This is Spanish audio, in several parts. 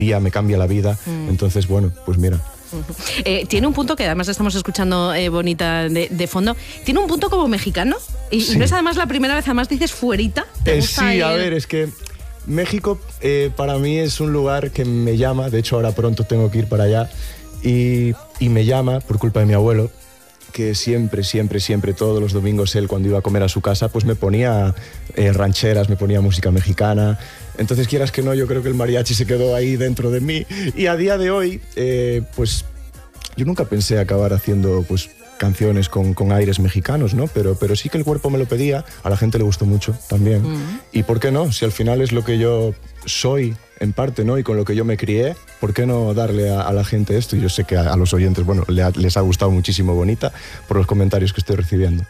me cambia la vida. Entonces, bueno, pues mira. Tiene un punto que además estamos escuchando Bonita de fondo. Tiene un punto como mexicano. Y Sí. no es además la primera vez, además dices fuerita. ¿Te gusta Sí, a ver, es que México para mí es un lugar que me llama. De hecho, ahora pronto tengo que ir para allá. Y me llama por culpa de mi abuelo, que siempre, todos los domingos él, cuando iba a comer a su casa, pues me ponía rancheras, me ponía música mexicana. Entonces, quieras que no, yo creo que el mariachi se quedó ahí dentro de mí. Y a día de hoy, pues yo nunca pensé acabar haciendo pues canciones con aires mexicanos, ¿no? Pero sí que el cuerpo me lo pedía, a la gente le gustó mucho también. Y ¿por qué no? Si al final es lo que yo soy, en parte, ¿no? Y con lo que yo me crié, ¿por qué no darle a la gente esto? Y yo sé que a los oyentes, bueno, les ha gustado muchísimo Bonita por los comentarios que estoy recibiendo.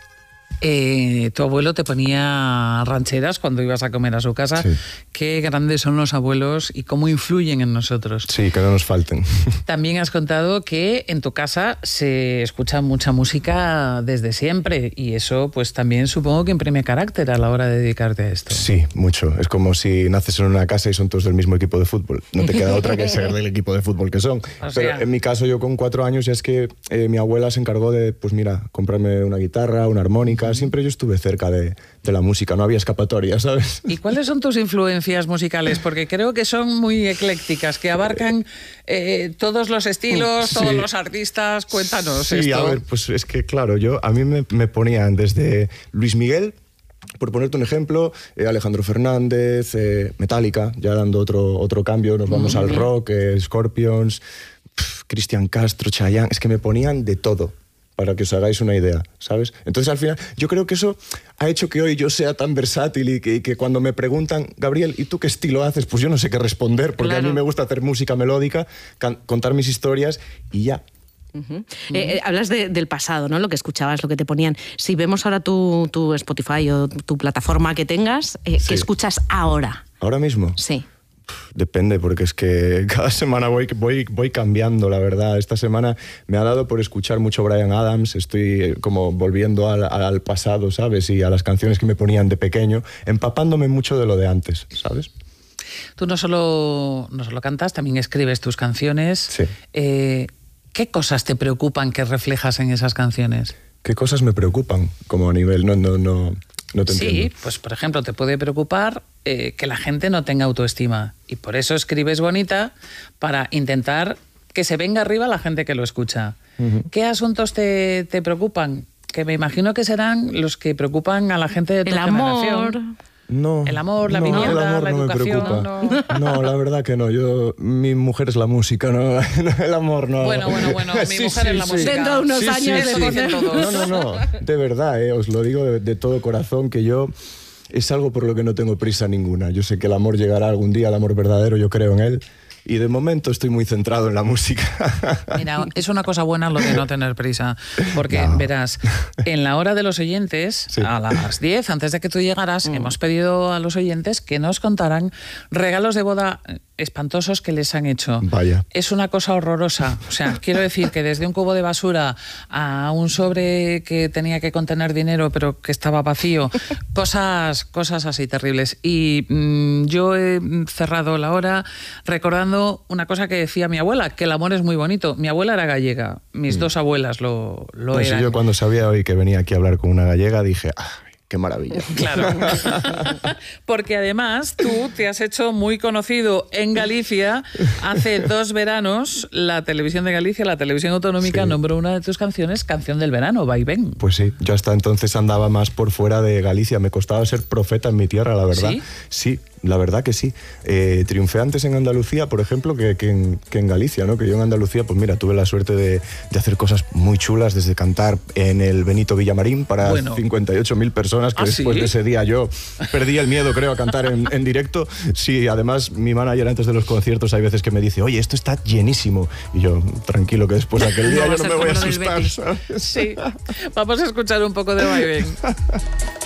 Tu abuelo te ponía rancheras cuando ibas a comer a su casa. Sí. Qué grandes son los abuelos y cómo influyen en nosotros. Sí, que no nos falten. También has contado que en tu casa se escucha mucha música desde siempre y eso pues también supongo que imprime carácter a la hora de dedicarte a esto. Sí, mucho. Es como si naces en una casa y son todos del mismo equipo de fútbol. No te queda otra que ser del equipo de fútbol que son. Pero en mi caso, yo con 4 años ya es que mi abuela se encargó de, pues mira, comprarme una guitarra, una armónica. Siempre yo estuve cerca de la música, no había escapatoria, ¿sabes? ¿Y cuáles son tus influencias musicales? Porque creo que son muy eclécticas, que abarcan todos los estilos, todos los artistas. Cuéntanos sí, esto. A ver, pues es que claro, a mí me ponían desde Luis Miguel, por ponerte un ejemplo, Alejandro Fernández, Metallica, ya dando otro cambio, nos vamos al rock, Scorpions, Cristian Castro, Chayanne, es que me ponían de todo, para que os hagáis una idea, ¿sabes? Entonces, al final, yo creo que eso ha hecho que hoy yo sea tan versátil y que cuando me preguntan, Gabriel, ¿y tú qué estilo haces? Pues yo no sé qué responder, porque a mí me gusta hacer música melódica, contar mis historias y ya. Hablas del pasado, ¿no? Lo que escuchabas, lo que te ponían. Si vemos ahora tu Spotify o tu plataforma que tengas, ¿qué escuchas ahora? ¿Ahora mismo? Sí. Depende, porque es que cada semana voy cambiando, la verdad. Esta semana me ha dado por escuchar mucho Bryan Adams, estoy como volviendo al pasado, ¿sabes? Y a las canciones que me ponían de pequeño, empapándome mucho de lo de antes, ¿sabes? Tú no solo cantas, también escribes tus canciones. Sí. ¿Qué cosas te preocupan que reflejas en esas canciones? ¿Qué cosas me preocupan como a nivel? No te entiendo. Sí, pues por ejemplo, te puede preocupar que la gente no tenga autoestima y por eso escribes Bonita para intentar que se venga arriba la gente que lo escucha. ¿Qué asuntos te preocupan? Que me imagino que serán los que preocupan a la gente de tu generación. No, el amor, la vivienda, la educación. No, la verdad que no. Mi mujer es la música, no, el amor no. Bueno, mi mujer es la música. Dentro de unos años eso dicen todos. No, de verdad, os lo digo de todo corazón, que yo es algo por lo que no tengo prisa ninguna. Yo sé que el amor llegará algún día, el amor verdadero, yo creo en él. Y de momento estoy muy centrado en la música. Mira, es una cosa buena lo de no tener prisa, porque verás, en la hora de los oyentes, a las 10, antes de que tú llegaras, hemos pedido a los oyentes que nos contaran regalos de boda espantosos que les han hecho. Vaya. Es una cosa horrorosa. O sea, quiero decir que desde un cubo de basura a un sobre que tenía que contener dinero pero que estaba vacío, cosas así terribles. Y yo he cerrado la hora recordando una cosa que decía mi abuela, que el amor es muy bonito. Mi abuela era gallega, mis dos abuelas lo eran. Yo cuando sabía hoy que venía aquí a hablar con una gallega dije, qué maravilla. Claro. Porque además tú te has hecho muy conocido en Galicia. Hace 2 veranos la televisión de Galicia, la televisión autonómica, nombró una de tus canciones Canción del Verano, Vaivén. Pues sí, yo hasta entonces andaba más por fuera de Galicia. Me costaba ser profeta en mi tierra, la verdad. Sí, la verdad que sí. Triunfé antes en Andalucía, por ejemplo, que en Galicia, ¿no? Que yo en Andalucía, pues mira, tuve la suerte de hacer cosas muy chulas, desde cantar en el Benito Villamarín para 58.000 personas, que después de ese día yo perdí el miedo, creo, a cantar en directo. Sí, además mi manager antes de los conciertos hay veces que me dice, oye, esto está llenísimo. Y yo, tranquilo, que después de aquel día yo no me voy a asustar, ¿sabes? Sí, vamos a escuchar un poco de Vaivén.